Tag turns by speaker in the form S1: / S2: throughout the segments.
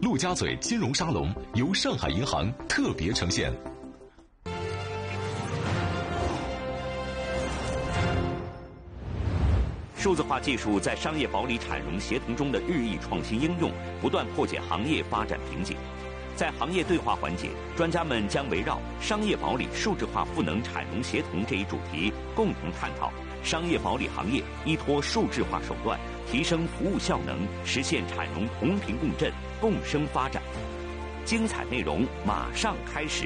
S1: 陆家嘴金融沙龙由上海银行特别呈现。
S2: 数字化技术在商业保理产融协同中的日益创新应用，不断破解行业发展瓶颈。在行业对话环节，专家们将围绕商业保理数字化赋能产融协同这一主题，共同探讨商业保理行业依托数字化手段提升服务效能，实现产融同频共振、共生发展。精彩内容马上开始。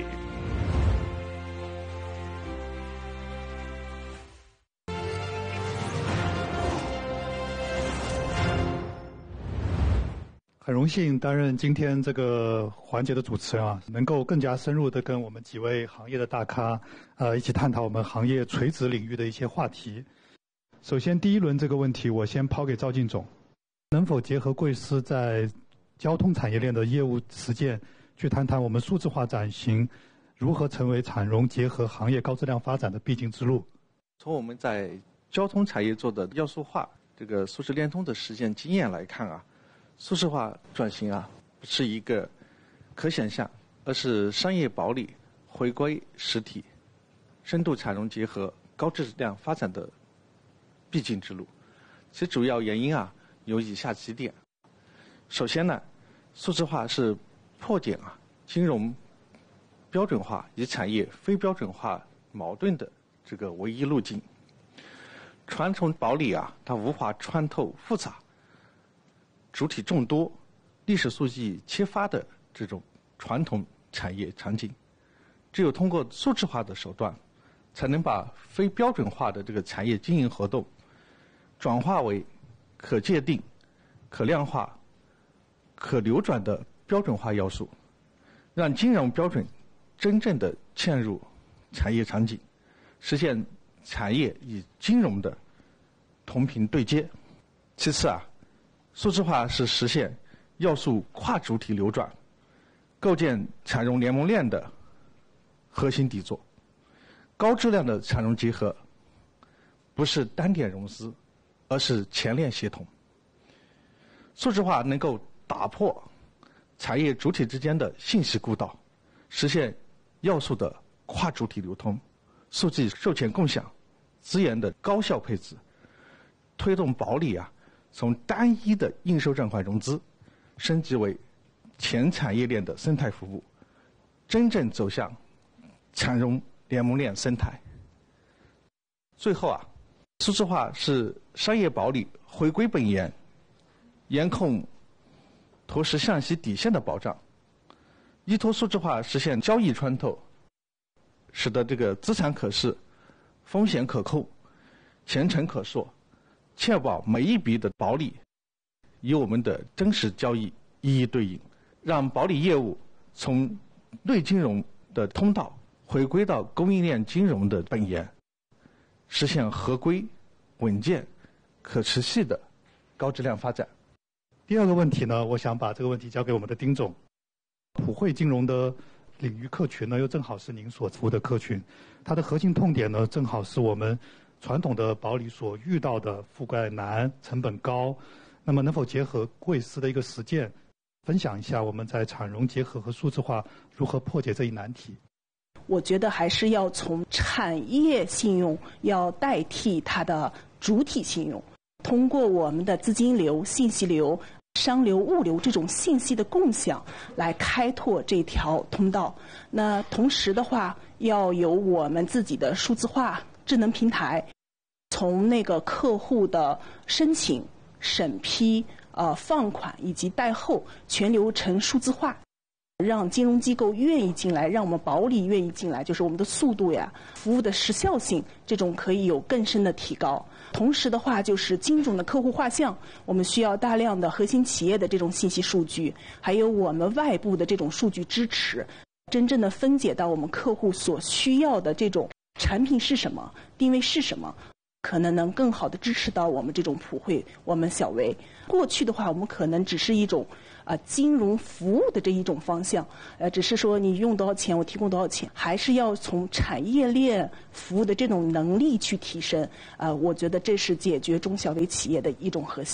S3: 很荣幸担任今天这个环节的主持人啊，能够更加深入的跟我们几位行业的大咖一起探讨我们行业垂直领域的一些话题。首先第一轮这个问题我先抛给赵进总，能否结合贵司在交通产业链的业务实践，去谈谈我们数字化转型如何成为产融结合行业高质量发展的必经之路？
S4: 从我们在交通产业做的要素化这个数字联通的实践经验来看啊，数字化转型啊，不是一个可想象，而是商业保理回归实体、深度产融结合、高质量发展的必经之路。其主要原因啊有以下几点。首先呢，数字化是破解金融标准化与产业非标准化矛盾的这个唯一路径。传统保理啊，它无法穿透复杂、主体众多、历史数据缺乏的这种传统产业场景，只有通过数字化的手段，才能把非标准化的这个产业经营活动转化为可界定、可量化、可流转的标准化要素，让金融标准真正的嵌入产业场景，实现产业与金融的同频对接。其次啊，数字化是实现要素跨主体流转，构建产融联盟链的核心底座。高质量的产融结合不是单点融资，而是前链协同。数字化能够打破产业主体之间的信息孤岛，实现要素的跨主体流通，数据授权共享，资源的高效配置，推动保理啊从单一的应收账款融资升级为全产业链的生态服务，真正走向产融联盟链生态。最后啊，数字化是商业保理回归本源、严控投实向息底线的保障。依托数字化实现交易穿透，使得这个资产可视、风险可控、前程可溯，确保每一笔的保理与我们的真实交易一一对应，让保理业务从内金融的通道回归到供应链金融的本源，实现合规、稳健、可持续的高质量发展。
S3: 第二个问题呢，我想把这个问题交给我们的丁总。普惠金融的领域客群呢，又正好是您所服务的客群，它的核心痛点呢，正好是我们传统的保理所遇到的覆盖难、成本高。那么能否结合贵司的一个实践，分享一下我们在产融结合和数字化如何破解这一难题？
S5: 我觉得还是要从产业信用要代替它的主体信用，通过我们的资金流、信息流、商流、物流这种信息的共享来开拓这条通道。那同时的话，要有我们自己的数字化智能平台，从那个客户的申请、审批、放款以及贷后全流程数字化，让金融机构愿意进来，让我们保理愿意进来，就是我们的速度呀、服务的时效性，这种可以有更深的提高。同时的话，就是精准的客户画像，我们需要大量的核心企业的这种信息数据，还有我们外部的这种数据支持，真正的分解到我们客户所需要的这种产品是什么，定位是什么，可能能更好的支持到我们这种普惠，我们小微。过去的话，我们可能只是一种金融服务的这一种方向，只是说你用多少钱，我提供多少钱，还是要从产业链服务的这种能力去提升。我觉得这是解决中小微企业的一种核心。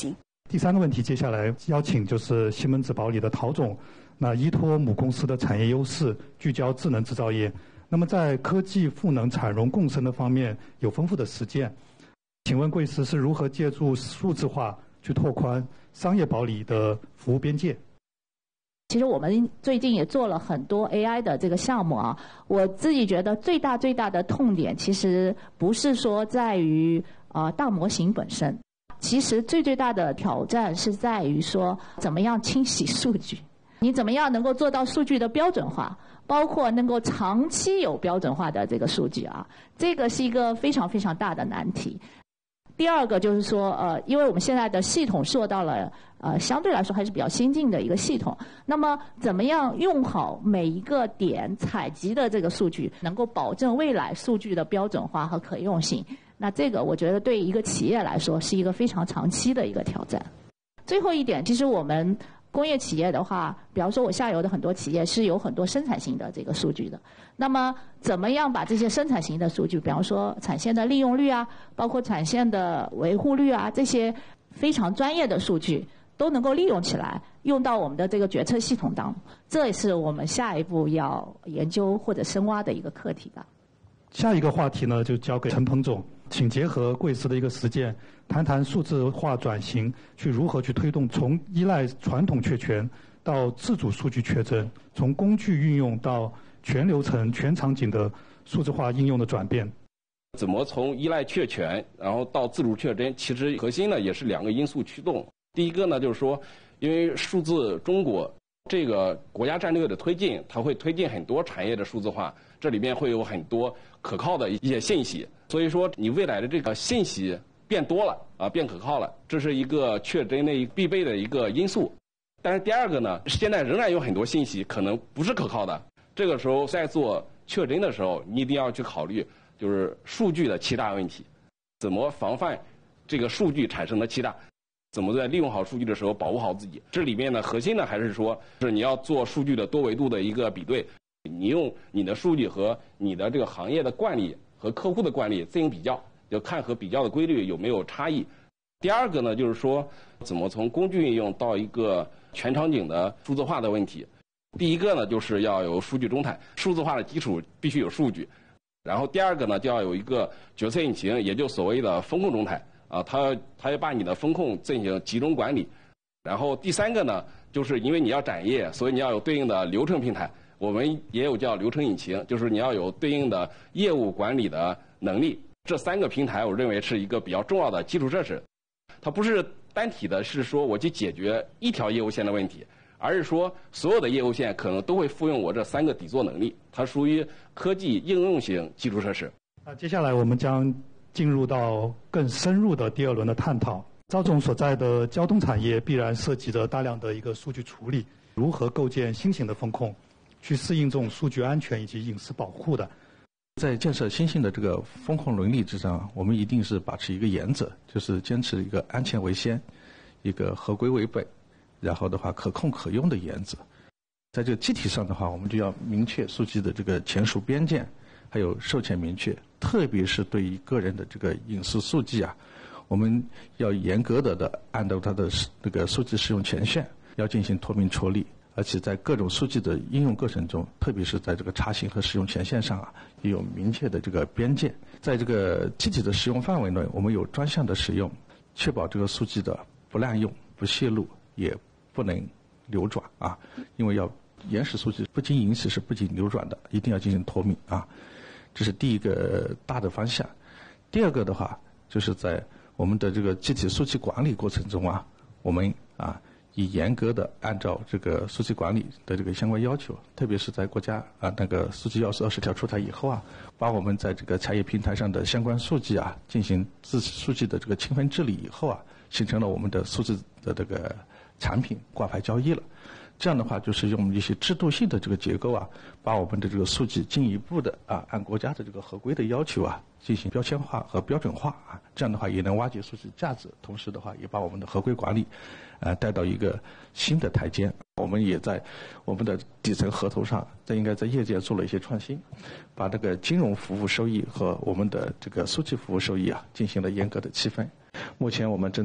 S3: 第3个问题，接下来邀请就是西门子保理的陶总，那依托母公司的产业优势，聚焦智能制造业。那么在科技赋能产融共生的方面有丰富的实践，请问贵司是如何借助数字化去拓宽商业保理的服务边界？
S6: 其实我们最近也做了很多 AI 的这个项目啊，我自己觉得最大的痛点其实不是说在于大模型本身，其实最大的挑战是在于说怎么样清洗数据，你怎么样能够做到数据的标准化，包括能够长期有标准化的这个数据啊，这个是一个非常大的难题。第2个就是说因为我们现在的系统做到了相对来说还是比较先进的一个系统，那么怎么样用好每一个点采集的这个数据，能够保证未来数据的标准化和可用性，那这个我觉得对一个企业来说是一个非常长期的一个挑战。最后一点，其实我们工业企业的话，比方说我下游的很多企业是有很多生产型的这个数据的，那么怎么样把这些生产型的数据，比方说产线的利用率啊，包括产线的维护率啊，这些非常专业的数据都能够利用起来，用到我们的这个决策系统当中，这也是我们下一步要研究或者深挖的一个课题吧。
S3: 下一个话题呢，就交给陈鹏总，请结合贵司的一个实践，谈谈数字化转型去如何去推动从依赖传统确权到自主数据确证，从工具运用到全流程全场景的数字化应用的转变。
S7: 怎么从依赖确权然后到自主确证，其实核心呢也是2个因素驱动。第一个呢就是说，因为数字中国这个国家战略的推进，它会推进很多产业的数字化，这里面会有很多可靠的一些信息，所以说你未来的这个信息变多了变可靠了，这是一个确诊的必备的一个因素。但是第2个呢，现在仍然有很多信息可能不是可靠的，这个时候在做确诊的时候，你一定要去考虑就是数据的欺诈问题，怎么防范这个数据产生的欺诈，怎么在利用好数据的时候保护好自己。这里面呢，核心呢还是说，是你要做数据的多维度的一个比对，你用你的数据和你的这个行业的惯例和客户的惯例进行比较，就看和比较的规律有没有差异。第2个呢，就是说怎么从工具运用到一个全场景的数字化的问题。第1个呢，就是要有数据中台，数字化的基础必须有数据。然后第2个呢，就要有一个决策引擎，也就所谓的风控中台它要把你的风控进行集中管理。然后第3个呢，就是因为你要展业，所以你要有对应的流程平台，我们也有叫流程引擎，就是你要有对应的业务管理的能力。这3个平台我认为是一个比较重要的基础设施，它不是单体的是说我去解决一条业务线的问题，而是说所有的业务线可能都会复用我这3个底座能力，它属于科技应用型基础设施。
S3: 接下来我们将进入到更深入的第2轮的探讨。赵总所在的交通产业必然涉及着大量的一个数据处理，如何构建新型的风控，去适应这种数据安全以及隐私保护的。
S4: 在建设新型的这个风控伦理之上，我们一定是把持一个原则，就是坚持一个安全为先，一个合规为本，然后的话可控可用的原则。在这个机体上的话，我们就要明确数据的这个权属边界，还有授权明确，特别是对于个人的这个隐私数据我们要严格的按照它的这个数据使用权限要进行脱敏处理，而且在各种数据的应用过程中，特别是在这个查询和使用权限上也有明确的这个边界。在这个机体的使用范围内，我们有专项的使用，确保这个数据的不滥用、不泄露，也不能流转因为要原始数据不经允许是不经流转的，一定要进行脱敏这是第1个大的方向。第2个的话，就是在我们的这个机体数据管理过程中我们以严格的按照这个数据管理的这个相关要求，特别是在国家那个数据要素20条出台以后把我们在这个产业平台上的相关数据进行数据的这个清分治理以后形成了我们的数字的这个产品挂牌交易了。这样的话，就是用一些制度性的这个结构把我们的这个数据进一步的按国家的这个合规的要求进行标签化和标准化这样的话也能挖掘数据价值，同时的话也把我们的合规管理带到一个新的台阶。我们也在我们的底层合同上，应该在业界做了一些创新，把这个金融服务收益和我们的这个数据服务收益进行了严格的区分。目前我们正